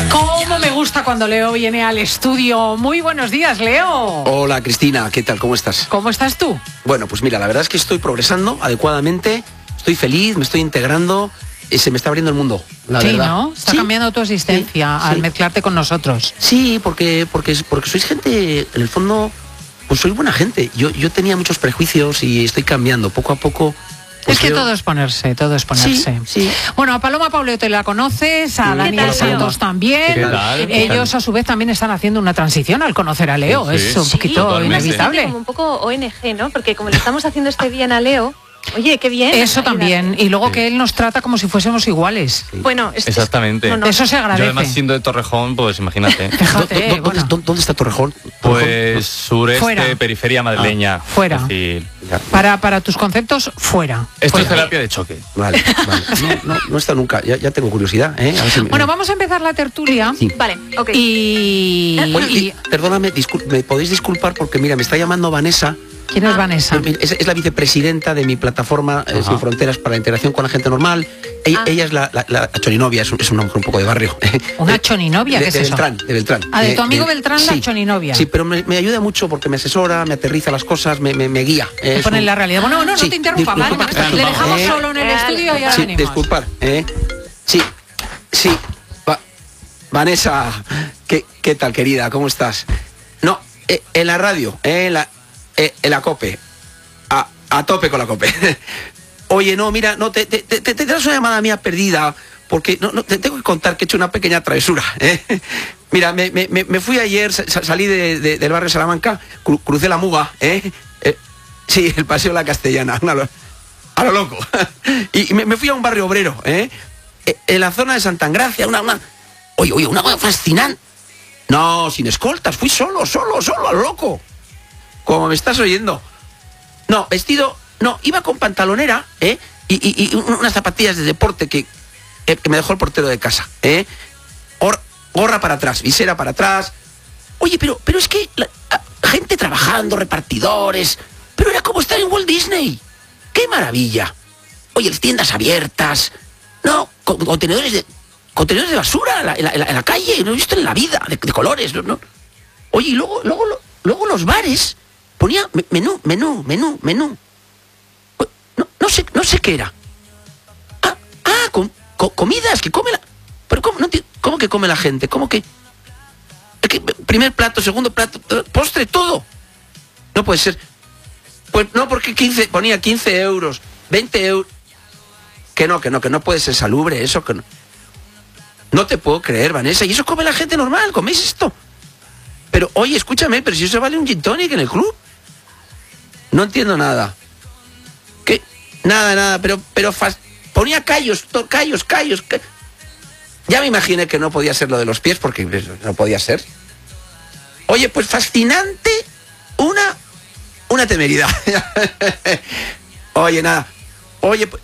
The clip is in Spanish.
¿Cómo me gusta cuando Leo viene al estudio? Muy buenos días, Leo. Hola, Cristina, ¿qué tal? ¿Cómo estás? ¿Cómo estás tú? Bueno, pues mira, la verdad es que estoy progresando adecuadamente, estoy feliz, me estoy integrando, se me está abriendo el mundo, la verdad. ¿No? Está cambiando tu existencia al mezclarte con nosotros. Sí, porque sois gente, en el fondo, pues sois buena gente. Yo tenía muchos prejuicios y estoy cambiando poco a poco. Pues es que todo es ponerse. Sí. Bueno, a Paloma Pauleo te la conoces, a Daniel Santos también. ¿Qué tal? Ellos a su vez también están haciendo una transición al conocer a Leo. Sí, Es un poquito totalmente. inevitable. Como un poco ONG, ¿no? Porque como le estamos haciendo este bien a Leo, oye, qué bien. Eso también. Y luego que él nos trata como si fuésemos iguales. Bueno, Exactamente. Eso se agradece. Yo además siendo de Torrejón, pues imagínate. Fíjate, bueno. ¿Dónde está Torrejón? Pues sureste, Fuera. periferia madrileña. Fuera. Es decir, Para tus conceptos, fuera. esto es Fuera. terapia de choque. Vale. No está nunca, ya tengo curiosidad, ¿eh? A ver si Bueno, vamos a empezar la tertulia. Sí. Vale, ok. Oye, perdóname, me podéis disculpar porque mira, me está llamando Vanessa. ¿Quién es Vanessa? Es la vicepresidenta de mi plataforma Sin Fronteras para la integración con la gente normal. Ella es la choninovia, es una mujer un poco de barrio. ¿Una choninovia? ¿Qué es de eso? De Beltrán. Ah, de tu amigo Beltrán, la choninovia. Sí, pero me ayuda mucho porque me asesora, me aterriza las cosas, me guía. Te pone en la realidad. Bueno, no Sí, te interrumpa, ¿vale? disculpa que está Le ocupado, dejamos solo en el estudio y ahora Sí, venimos. disculpar. Sí. Vanessa, ¿qué tal, querida? ¿Cómo estás? No, en la radio, en la COPE. A tope con la COPE. Oye, no, mira, no, te das una llamada mía perdida, porque no te tengo que contar que he hecho una pequeña travesura. Mira, me fui ayer, salí del barrio Salamanca, crucé la Muga, sí, el paseo de la Castellana, a lo loco. Y me fui a un barrio obrero, en la zona de Santa Engracia, oye, una cosa fascinante. No, sin escoltas, fui solo, a lo loco. Como me estás oyendo. No, vestido, no, iba con pantalonera, y unas zapatillas de deporte que me dejó el portero de casa, gorra para atrás, visera para atrás. Oye, pero es que gente trabajando, repartidores, pero era como estar en Walt Disney. ¡Qué maravilla! Oye, tiendas abiertas, no, contenedores de basura en la calle, no he visto en la vida, de colores, ¿no? Oye, y luego los bares ponía menú. No sé qué era. Comidas que come la... Pero ¿cómo que come la gente? ¿Cómo que...? Primer plato, segundo plato, postre, todo. No puede ser. Pues no, porque ponía 15 euros, 20 euros. Que no puede ser salubre, eso que no. No te puedo creer, Vanessa. Y eso come la gente normal, coméis esto. Pero, oye, escúchame, pero si eso vale un gin tonic en el club. No entiendo nada. ¿Qué? Nada, pero ponía callos. Ya me imaginé que no podía ser lo de los pies, porque no podía ser. Oye, pues fascinante, una temeridad. Oye, nada. Oye,